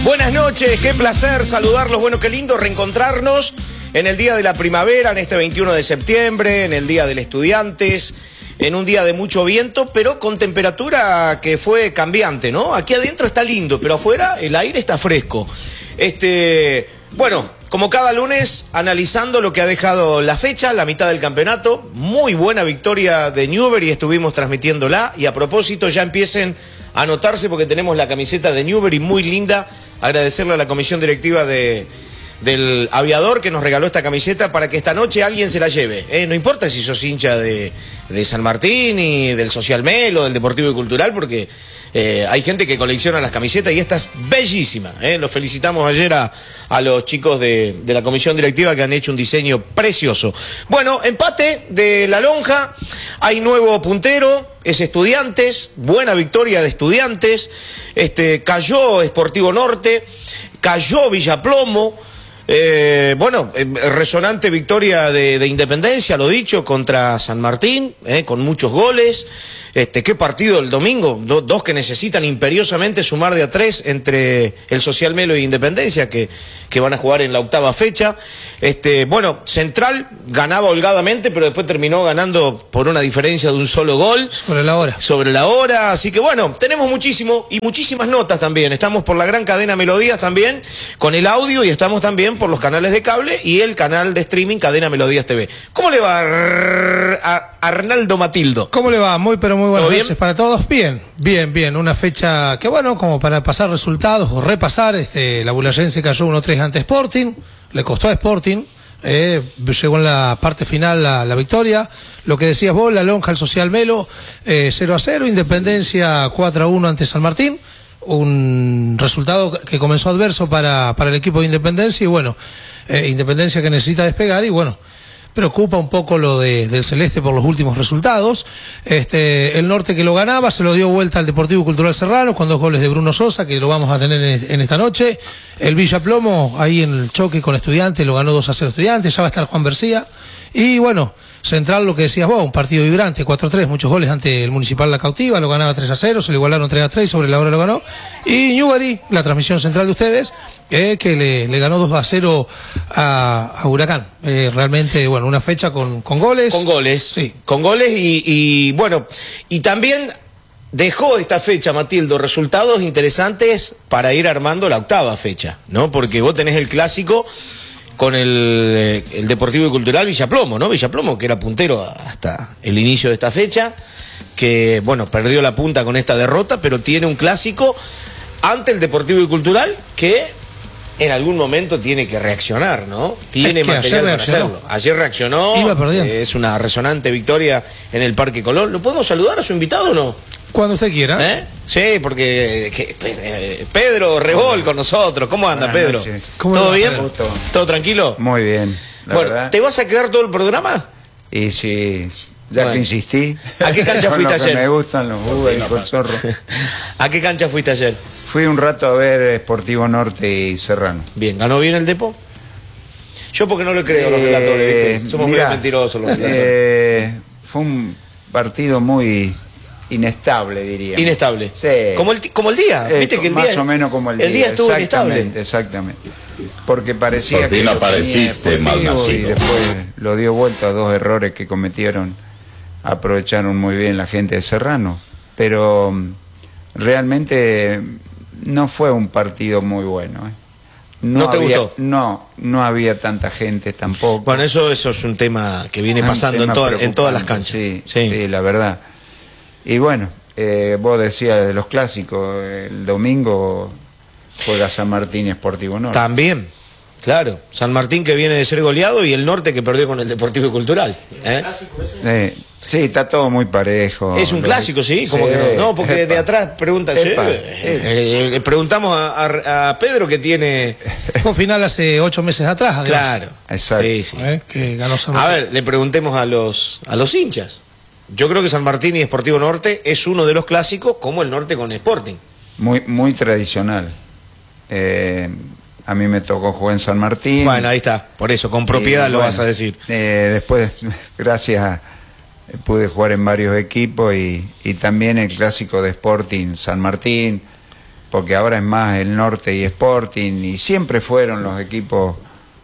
Buenas noches, qué placer saludarlos, bueno, qué lindo reencontrarnos en el día de la primavera, en este 21 de septiembre, en el día del Estudiantes, en un día de mucho viento, pero con temperatura que fue cambiante, ¿no? Aquí adentro está lindo, pero afuera el aire está fresco. Bueno, como cada lunes, analizando lo que ha dejado la fecha, la mitad del campeonato, muy buena victoria de Newbery, estuvimos transmitiéndola, y a propósito ya empiecen a anotarse porque tenemos la camiseta de Newbery muy linda. Agradecerle a la comisión directiva del Aviador que nos regaló esta camiseta para que esta noche alguien se la lleve. No importa si sos hincha de San Martín y del Social Melo, del Deportivo y Cultural, porque hay gente que colecciona las camisetas y esta es bellísima. Los felicitamos ayer a los chicos de la comisión directiva que han hecho un diseño precioso. Bueno, empate de La Lonja, hay nuevo puntero, es Estudiantes, buena victoria de Estudiantes, cayó Sportivo Norte, cayó Villaplomo. Resonante victoria de Independencia, lo dicho, contra San Martín, con muchos goles. Qué partido el domingo, dos que necesitan imperiosamente sumar de a 3 entre el Social Melo y Independencia, que van a jugar en la 8ª fecha. Central ganaba holgadamente, pero después terminó ganando por una diferencia de un solo gol. Sobre la hora, así que bueno, tenemos muchísimo y muchísimas notas también. Estamos por la gran cadena Melodías también, con el audio, y estamos también por los canales de cable y el canal de streaming Cadena Melodías TV. ¿Cómo le va a Arnaldo Matildo? ¿Cómo le va? Muy buenas noches para todos. Bien. Una fecha que, bueno, como para pasar resultados o repasar, la Bulayense cayó 1-3 ante Sporting, le costó a Sporting, llegó en la parte final la victoria. Lo que decías vos, La Lonja, el Social Melo, 0-0, Independencia 4-1 ante San Martín, un resultado que comenzó adverso para el equipo de Independencia, y bueno, Independencia que necesita despegar, y bueno, preocupa un poco lo del Celeste por los últimos resultados. El Norte, que lo ganaba, se lo dio vuelta al Deportivo Cultural Serrano con 2 goles de Bruno Sosa, que lo vamos a tener en esta noche. El Villaplomo, ahí en el choque con Estudiantes, lo ganó 2-0 Estudiantes, ya va a estar Juan García. Y bueno, Central, lo que decías vos, un partido vibrante, 4-3, muchos goles ante el Municipal La Cautiva, lo ganaba 3-0, se le igualaron 3-3, sobre la hora lo ganó. Y Newbery, la transmisión central de ustedes, que le ganó 2-0 a Huracán. Realmente, bueno, una fecha con goles. Con goles, sí. Con goles y bueno, y también dejó esta fecha, Matildo, resultados interesantes para ir armando la 8ª fecha, ¿no? Porque vos tenés el clásico con el Deportivo y Cultural Villaplomo, ¿no? Villaplomo, que era puntero hasta el inicio de esta fecha, que, bueno, perdió la punta con esta derrota, pero tiene un clásico ante el Deportivo y Cultural que en algún momento tiene que reaccionar, ¿no? Tiene material para hacerlo. Ayer reaccionó, iba perdiendo. Es una resonante victoria en el Parque Colón. ¿Lo podemos saludar a su invitado o no? Cuando usted quiera. Sí, porque Pedro Rebol con nosotros. ¿Cómo anda, Pedro? ¿Todo bien? ¿Todo tranquilo? Muy bien, verdad. ¿Te vas a quedar todo el programa? Y sí, ya que insistí. ¿A qué cancha fuiste ayer? Me gustan los Uber y con zorro. ¿A qué cancha fuiste ayer? Fui un rato a ver Sportivo Norte y Serrano. Bien, ¿ganó bien el Depo? Yo porque no le creo a los relatores, ¿viste? Somos muy mentirosos los relatores. Fue un partido muy inestable, diría. Inestable. Sí. Como el día, ¿viste? Que el más día, o menos como el día. El día estuvo inestable. Exactamente. Porque parecía que no apareciste mal nacido. Y después lo dio vuelta a 2 errores que cometieron. Aprovecharon muy bien la gente de Serrano. Pero realmente no fue un partido muy bueno. ¿No te gustó? No había tanta gente tampoco. Bueno, eso es un tema que viene pasando en todas las canchas. Sí, la verdad. Y bueno, vos decías de los clásicos, el domingo juega San Martín y Sportivo Norte. También, claro, San Martín que viene de ser goleado y el Norte que perdió con el Deportivo y Cultural. Sí, está todo muy parejo. Es un clásico, sí, como que no. No, porque de atrás preguntan, le preguntamos a Pedro que tiene... Fue final hace 8 meses atrás, además. Claro, exacto. Sí. Que ganó San Martín. A ver, le preguntemos a los hinchas. Yo creo que San Martín y Sportivo Norte es uno de los clásicos, como el Norte con Sporting. Muy tradicional. A mí me tocó jugar en San Martín. Bueno, ahí está, por eso, con propiedad lo vas a decir. Después, gracias pude jugar en varios equipos y también el clásico de Sporting San Martín, porque ahora es más el Norte y Sporting, y siempre fueron los equipos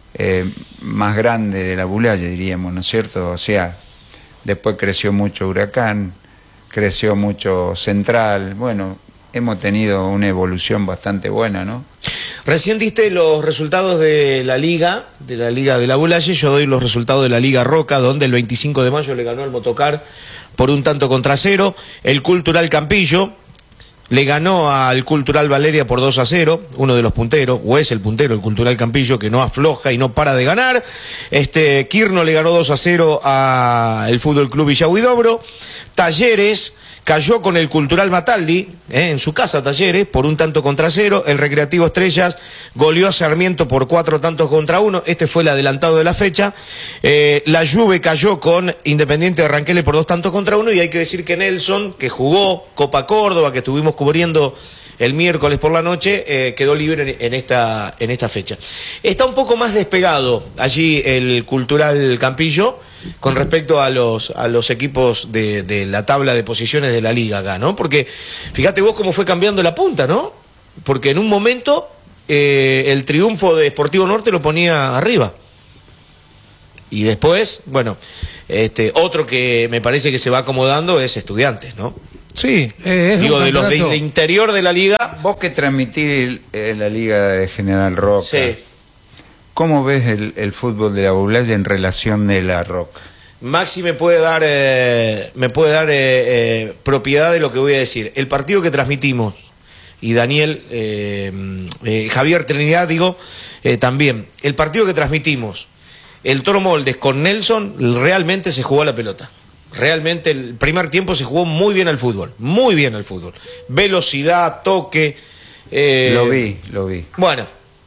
más grandes de la Boulaye, diríamos, ¿no es cierto? O sea, después creció mucho Huracán, creció mucho Central, bueno, hemos tenido una evolución bastante buena, ¿no? Recién diste los resultados de la Liga de la Boulaye, yo doy los resultados de la Liga Roca, donde el 25 de mayo le ganó el Motocar por 1-0, el Cultural Campillo le ganó al Cultural Valeria por 2-0, uno de los punteros, o es el puntero, el Cultural Campillo, que no afloja y no para de ganar. Quirno le ganó 2-0 al Fútbol Club Villa Huidobro. Talleres cayó con el Cultural Mataldi, en su casa Talleres, por 1-0. El Recreativo Estrellas goleó a Sarmiento por 4-1. Este fue el adelantado de la fecha. La Juve cayó con Independiente de Ranquele por 2-1. Y hay que decir que Nelson, que jugó Copa Córdoba, que estuvimos cubriendo el miércoles por la noche, quedó libre en esta fecha. Está un poco más despegado allí el Cultural Campillo con respecto a los equipos de la tabla de posiciones de la liga acá, ¿no? Porque fíjate vos cómo fue cambiando la punta, ¿no? Porque en un momento el triunfo de Sportivo Norte lo ponía arriba. Y después, bueno, otro que me parece que se va acomodando es Estudiantes, ¿no? Sí, digo, de los de interior de la liga. Vos que transmitís la liga de General Roca, sí. ¿Cómo ves el fútbol de la Boulaye en relación de la Roca? Maxi me puede dar propiedad de lo que voy a decir. El partido que transmitimos, y Daniel, Javier Trinidad, digo, también, el partido que transmitimos, el Toro Moldes con Nelson, realmente se jugó a la pelota. Realmente el primer tiempo se jugó muy bien al fútbol, muy bien al fútbol. Velocidad, toque. Lo vi. Bueno,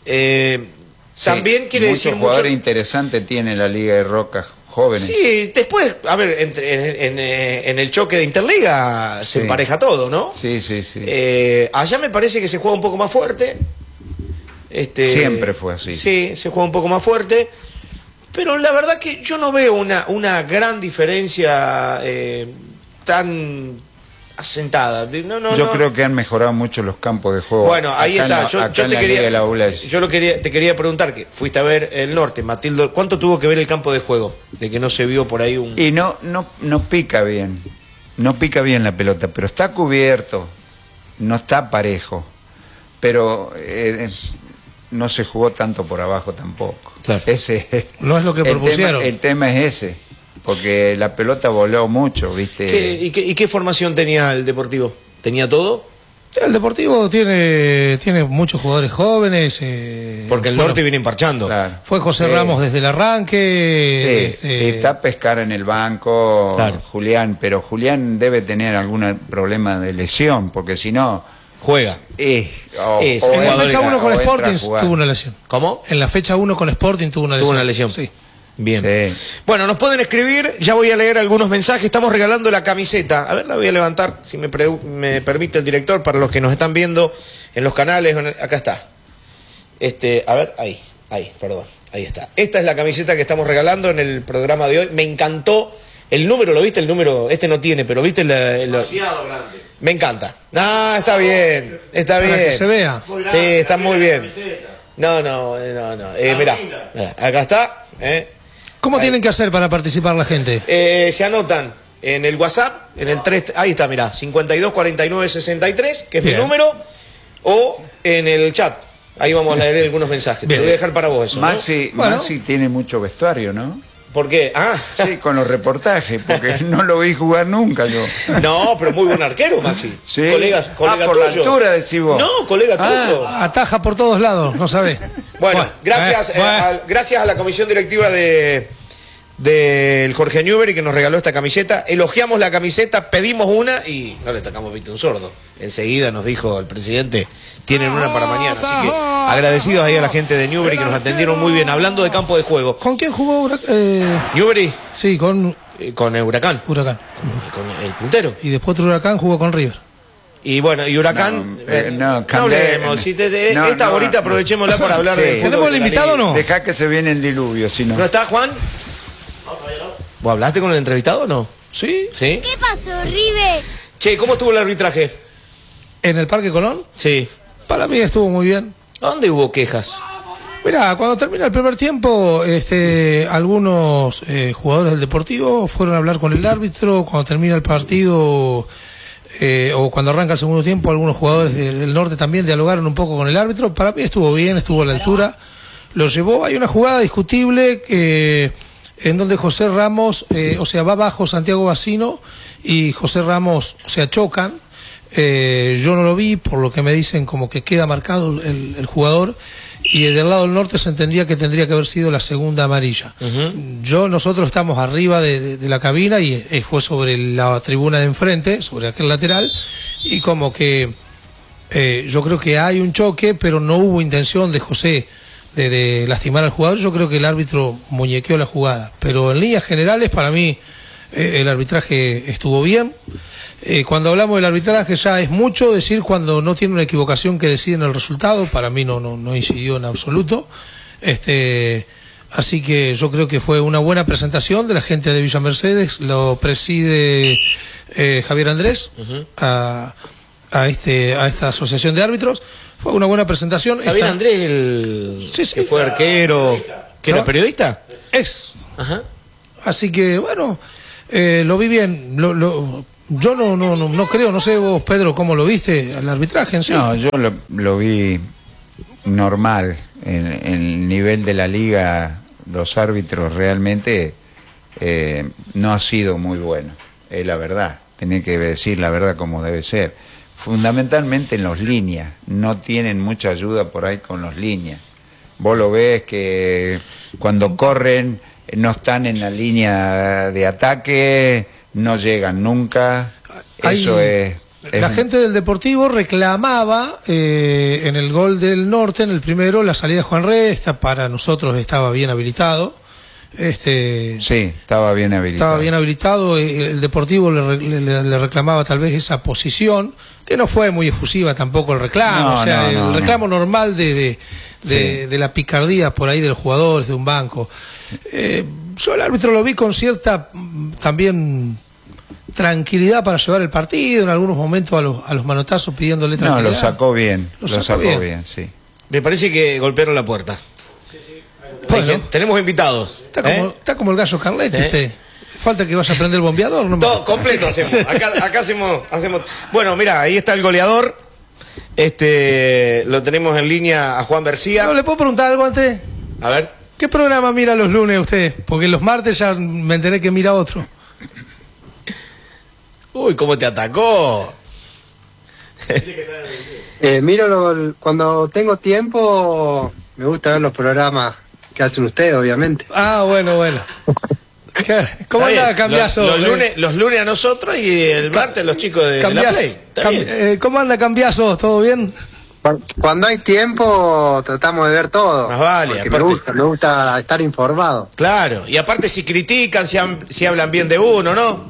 también quiere decir mucho. Jugadores interesantes tiene la Liga de Roca, jóvenes. Sí, después, a ver, en el choque de Interliga se empareja todo, ¿no? Sí. Allá me parece que se juega un poco más fuerte. Siempre fue así. Sí, se juega un poco más fuerte. Pero la verdad que yo no veo una gran diferencia tan asentada. Yo creo que han mejorado mucho los campos de juego. Bueno, ahí está. Yo te quería preguntar, que fuiste a ver el Norte, Matildo, ¿cuánto tuvo que ver el campo de juego? De que no se vio por ahí un... Y no pica bien. No pica bien la pelota, pero está cubierto. No está parejo. Pero... no se jugó tanto por abajo tampoco. Claro. No es lo que propusieron. El tema es ese, porque la pelota voló mucho, ¿viste? ¿Y qué formación tenía el Deportivo? ¿Tenía todo? El Deportivo tiene muchos jugadores jóvenes. Porque el Norte viene emparchando. Claro. Fue José Ramos desde el arranque. Sí, está Pescar en el banco, claro. Julián, pero Julián debe tener algún problema de lesión, porque si no... Juega. En la fecha 1 con Sporting tuvo una lesión. ¿Cómo? En la fecha 1 con Sporting tuvo una lesión. Tuvo una lesión. Sí. Bien. Sí. Bueno, nos pueden escribir, ya voy a leer algunos mensajes. Estamos regalando la camiseta. A ver, la voy a levantar, si me permite el director, para los que nos están viendo en los canales. Acá está. A ver, ahí, perdón. Ahí está. Esta es la camiseta que estamos regalando en el programa de hoy. Me encantó. El número, ¿lo viste? El número, no tiene, pero ¿viste? Demasiado grande. Me encanta. Está bien. Está bien. Para que se vea. Sí, está muy bien. No. Mirá, acá está. ¿Cómo tienen que hacer para participar la gente? Se anotan en el WhatsApp, en el 3, ahí está, mirá, 524963, que es Bien. mi número, o en el chat. Ahí vamos a leer algunos mensajes. Bien. Te voy a dejar para vos eso, ¿no? Maxi tiene mucho vestuario, ¿no? ¿Por qué? Sí, con los reportajes, porque no lo vi jugar nunca yo. No, pero muy buen arquero, Maxi. Sí. Colega por tuyo. la altura, decís vos. No, colega tuyo. Ataja por todos lados, no sabe. Bueno, gracias a la comisión directiva del Jorge Newbery, que nos regaló esta camiseta. Elogiamos la camiseta, pedimos una y no le sacamos viste un sordo. Enseguida nos dijo el presidente, tienen una para mañana. Así que agradecidos ahí a la gente de Newbery, que nos atendieron muy bien. Hablando de campo de juego. ¿Con quién jugó Newbery, Sí, con Huracán. Huracán. Con el puntero. Y después de Huracán jugó con River. Y bueno, y Huracán, no hablemos. Ahorita aprovechémosla para hablar de fútbol. ¿Tenemos el invitado o no? Dejá que se viene el diluvio, si no. ¿No está, Juan? ¿Vos hablaste con el entrevistado o no? Sí. ¿Sí? ¿Qué pasó, River? Che, ¿cómo estuvo el arbitraje? ¿En el Parque Colón? Sí. Para mí estuvo muy bien. ¿Dónde hubo quejas? Mirá, cuando termina el primer tiempo, algunos jugadores del Deportivo fueron a hablar con el árbitro. Cuando termina el partido, o cuando arranca el segundo tiempo, algunos jugadores del norte también dialogaron un poco con el árbitro. Para mí estuvo bien, estuvo a la altura. Lo llevó. Hay una jugada discutible en donde José Ramos, va abajo Santiago Bacino y José Ramos, chocan. Yo no lo vi, por lo que me dicen como que queda marcado el jugador, y del lado del norte se entendía que tendría que haber sido la segunda amarilla. Nosotros estamos arriba de la cabina y fue sobre la tribuna de enfrente, sobre aquel lateral, y como que yo creo que hay un choque, pero no hubo intención de José de lastimar al jugador. Yo creo que el árbitro muñequeó la jugada, pero en líneas generales para mí el arbitraje estuvo bien. Cuando hablamos del arbitraje ya es mucho decir cuando no tiene una equivocación que decide en el resultado. Para mí no incidió en absoluto. Así que yo creo que fue una buena presentación de la gente de Villa Mercedes. Lo preside Javier Andrés a esta asociación de árbitros. Fue una buena presentación. Javier Andrés, que fue arquero, que era periodista. Ajá. Así que bueno, lo vi bien. Yo no creo, no sé vos, Pedro, cómo lo viste al arbitraje en sí. No, yo lo vi normal. En el nivel de la liga, los árbitros realmente no ha sido muy bueno. Es la verdad, tenés que decir la verdad como debe ser. Fundamentalmente en los líneas, no tienen mucha ayuda por ahí con los líneas. Vos lo ves que cuando corren no están en la línea de ataque, no llegan nunca. Eso es la gente del Deportivo reclamaba en el gol del norte, en el primero, la salida de Juan Rey. Para nosotros estaba bien habilitado. Sí, estaba bien habilitado. Estaba bien habilitado. El Deportivo le reclamaba tal vez esa posición, que no fue muy efusiva tampoco el reclamo. El reclamo normal de la picardía por ahí de los jugadores de un banco. Yo el árbitro lo vi con cierta también tranquilidad para llevar el partido, en algunos momentos a los manotazos pidiéndole tranquilidad. No, lo sacó bien, lo sacó bien, sí. Me parece que golpearon la puerta. Bueno, tenemos invitados. Está como el gallo Carletti usted. Falta que vaya a prender el bombeador, ¿no? Todo completo hacemos. Acá hacemos. Bueno, mira, ahí está el goleador. Lo tenemos en línea a Juan García. ¿No le puedo preguntar algo antes? A ver. ¿Qué programa mira los lunes usted? Porque los martes ya me enteré que mira otro. Uy, cómo te atacó. Cuando tengo tiempo, me gusta ver los programas que hacen ustedes, obviamente. Ah, bueno. ¿Cómo anda Cambiaso? Los lunes a nosotros y el martes los chicos de la Play. ¿Cómo anda Cambiaso? ¿Todo bien? Cuando hay tiempo tratamos de ver todo. Más vale. Aparte, me gusta estar informado. Claro, y aparte si critican, si hablan bien de uno, ¿no?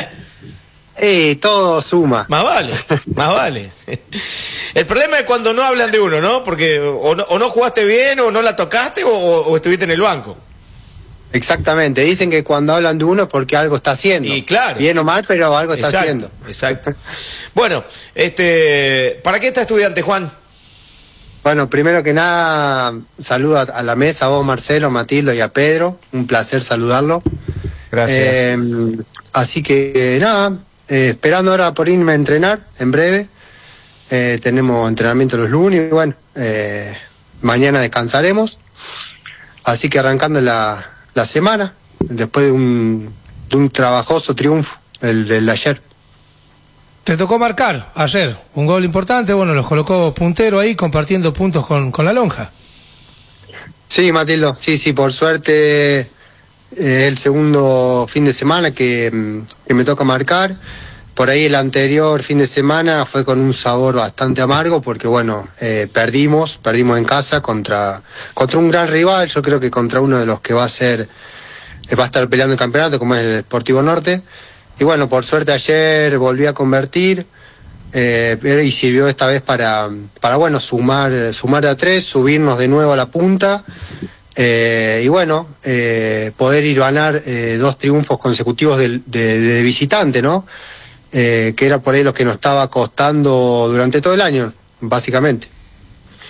Todo suma. Más vale. El problema es cuando no hablan de uno, ¿no? Porque o no jugaste bien, o no la tocaste, o estuviste en el banco. Exactamente, dicen que cuando hablan de uno es porque algo está haciendo. Y claro. Bien o mal, pero algo está haciendo. Exacto. Bueno, ¿para qué está Estudiante, Juan? Bueno, primero que nada, saludo a la mesa, a vos, Marcelo, a Matildo y a Pedro. Un placer saludarlo. Gracias. Así que nada, esperando ahora por irme a entrenar en breve. Tenemos entrenamiento los lunes y bueno, mañana descansaremos. Así que arrancando la semana, después de un trabajoso triunfo, el del de ayer. Te tocó marcar ayer un gol importante, bueno, los colocó puntero ahí, compartiendo puntos con la lonja. Sí, Matildo, sí, por suerte el segundo fin de semana que me toca marcar. Por ahí el anterior fin de semana fue con un sabor bastante amargo porque bueno, perdimos en casa contra un gran rival. Yo creo que contra uno de los que va a estar peleando el campeonato, como es el Sportivo Norte. Y bueno, por suerte ayer volví a convertir y sirvió esta vez para bueno, sumar a 3, subirnos de nuevo a la punta y bueno, poder ir a ganar 2 triunfos consecutivos de visitante, ¿no? Que era por ahí lo que nos estaba costando durante todo el año, básicamente.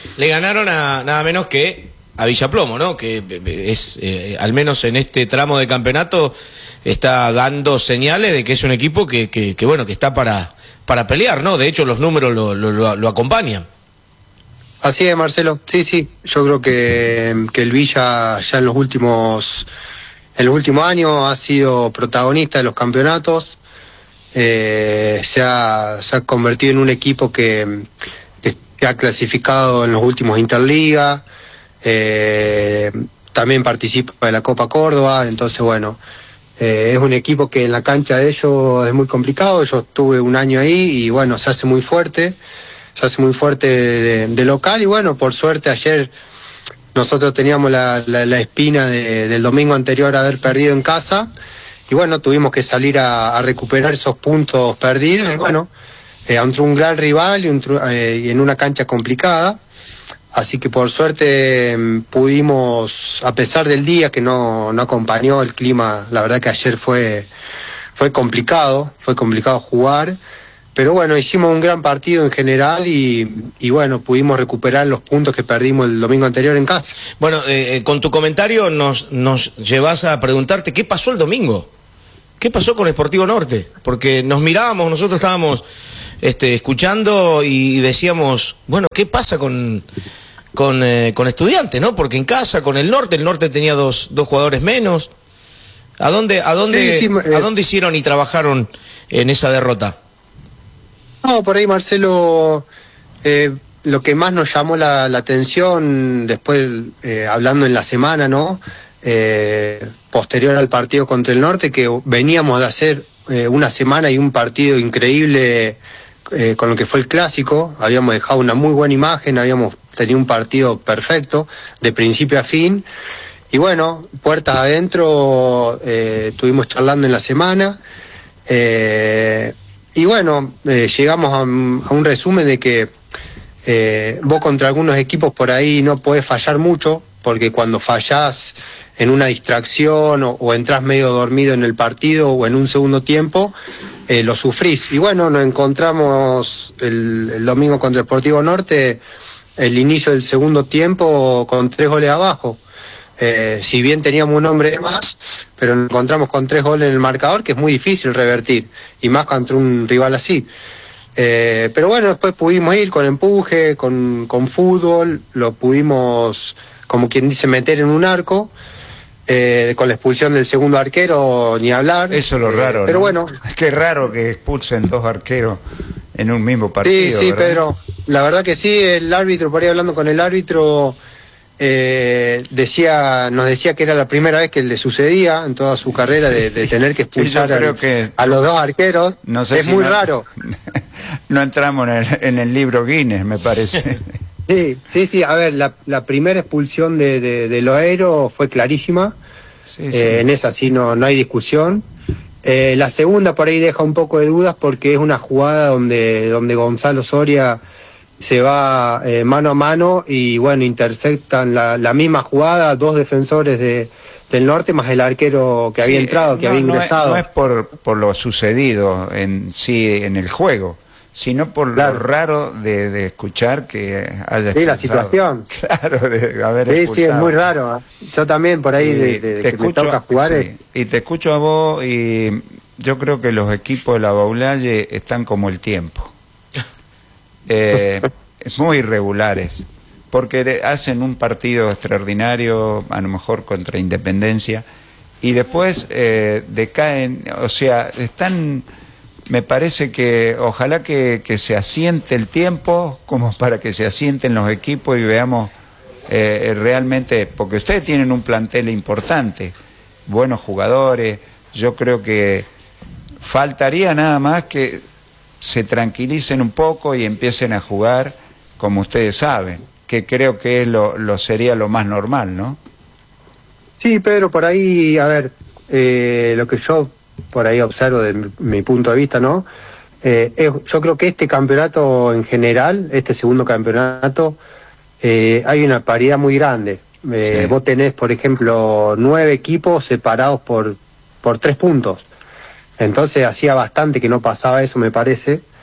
le ganaron a nada menos que a Villaplomo, ¿no? Que es, al menos en este tramo de campeonato, está dando señales de que es un equipo que bueno, que está para pelear, ¿no? De hecho, los números lo acompañan. Así es, Marcelo. Sí. Yo creo que el Villa ya en los últimos años ha sido protagonista de los campeonatos. Se ha convertido en un equipo que ha clasificado en los últimos Interliga. También participa de la Copa Córdoba. Entonces, bueno, es un equipo que en la cancha de ellos es muy complicado. Yo estuve un año ahí y bueno, se hace muy fuerte de local. Y bueno, por suerte ayer nosotros teníamos la espina del domingo anterior haber perdido en casa, y bueno, tuvimos que salir a recuperar esos puntos perdidos, y bueno, ante un gran rival y en una cancha complicada. Así que por suerte pudimos, a pesar del día que no acompañó el clima, la verdad que ayer fue complicado jugar. Pero bueno, hicimos un gran partido en general y bueno, pudimos recuperar los puntos que perdimos el domingo anterior en casa. Bueno, con tu comentario nos llevas a preguntarte qué pasó el domingo. ¿Qué pasó con Sportivo Norte? Porque nos mirábamos, nosotros estábamos escuchando y decíamos, bueno, ¿qué pasa con Estudiantes, ¿no? Porque en casa, con el Norte tenía dos jugadores menos. ¿A dónde hicieron y trabajaron en esa derrota? No, por ahí, Marcelo, lo que más nos llamó la atención después, hablando en la semana, ¿no? Posterior al partido contra el Norte, que veníamos de hacer una semana y un partido increíble con lo que fue el clásico. Habíamos dejado una muy buena imagen, habíamos tenido un partido perfecto, de principio a fin. Y bueno, puertas adentro, estuvimos charlando en la semana. Y bueno, llegamos a un resumen de que vos contra algunos equipos por ahí no podés fallar mucho, porque cuando fallás en una distracción o entrás medio dormido en el partido o en un segundo tiempo, lo sufrís. Y bueno, nos encontramos el domingo contra el Sportivo Norte, el inicio del segundo tiempo con 3 goles abajo. Si bien teníamos un hombre más, pero nos encontramos con 3 goles en el marcador, que es muy difícil revertir, y más contra un rival así. Pero bueno, después pudimos ir con empuje, con fútbol, lo pudimos, como quien dice, meter en un arco, con la expulsión del segundo arquero, ni hablar. Eso es lo raro, pero ¿no? Bueno. Es que es raro que expulsen 2 arqueros en un mismo partido. Sí, ¿verdad? Pedro, la verdad que sí, el árbitro, por ahí hablando con el árbitro, nos decía que era la primera vez que le sucedía en toda su carrera de tener que expulsar a los 2 arqueros. No sé, es muy raro. No entramos en el libro Guinness, me parece. Sí, a ver, la primera expulsión de Loero fue clarísima. Sí. En esa sí no hay discusión. La segunda por ahí deja un poco de dudas, porque es una jugada donde Gonzalo Soria se va mano a mano y bueno, interceptan la misma jugada 2 defensores del Norte más el arquero que había entrado, que había ingresado. No es por lo sucedido en sí en el juego, sino por lo raro de escuchar que haya expulsado. La situación. Claro, de haber expulsado. Sí, es muy raro. Yo también por ahí de que me toca jugar. Sí. Y te escucho a vos y yo creo que los equipos de la Baulalle están como el tiempo. Muy irregulares, porque hacen un partido extraordinario, a lo mejor contra Independencia, y después decaen, o sea, están, me parece que ojalá que se asiente el tiempo, como para que se asienten los equipos y veamos realmente, porque ustedes tienen un plantel importante, buenos jugadores, yo creo que faltaría nada más que se tranquilicen un poco y empiecen a jugar como ustedes saben, que creo que sería lo más normal, ¿no? Sí, Pedro, por ahí, a ver, lo que yo por ahí observo de mi punto de vista, ¿no? Yo creo que este campeonato en general, este segundo campeonato, hay una paridad muy grande. Sí. Vos tenés, por ejemplo, 9 equipos separados por 3 puntos. Entonces hacía bastante que no pasaba eso, me parece.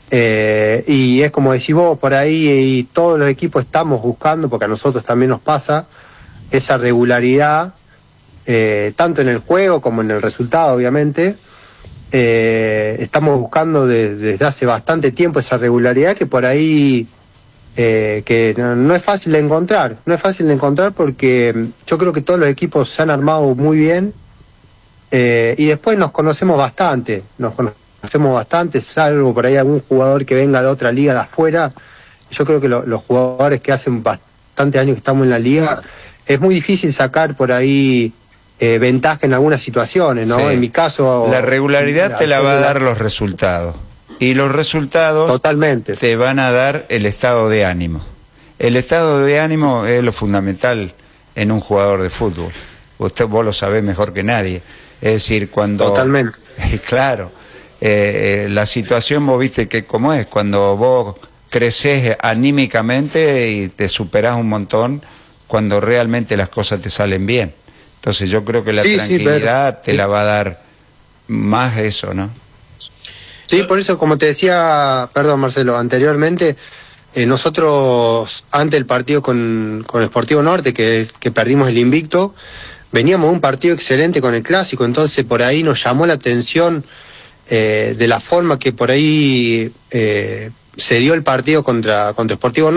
Y es como decís vos, por ahí y todos los equipos estamos buscando, porque a nosotros también nos pasa, esa regularidad, tanto en el juego como en el resultado, obviamente. Estamos buscando desde hace bastante tiempo esa regularidad que por ahí que no es fácil de encontrar, porque yo creo que todos los equipos se han armado muy bien, y después nos conocemos bastante, salvo por ahí algún jugador que venga de otra liga de afuera. Yo creo que los jugadores que hacen bastante años que estamos en la liga, es muy difícil sacar por ahí ventaja en algunas situaciones, ¿no? Sí. En mi caso... La regularidad te la va a dar los resultados. Y los resultados totalmente te van a dar el estado de ánimo. El estado de ánimo es lo fundamental en un jugador de fútbol. Vos lo sabés mejor que nadie. Es decir, cuando... Totalmente. Claro. La situación, vos viste que cómo es, cuando vos creces anímicamente y te superás un montón, cuando realmente las cosas te salen bien. Entonces yo creo que la tranquilidad te la va a dar más eso, ¿no? Sí, por eso, como te decía, perdón Marcelo, anteriormente, nosotros, antes del partido con Sportivo Norte, que perdimos el invicto, veníamos de un partido excelente con el Clásico, entonces por ahí nos llamó la atención de la forma que por ahí se dio el partido contra Sportivo Norte.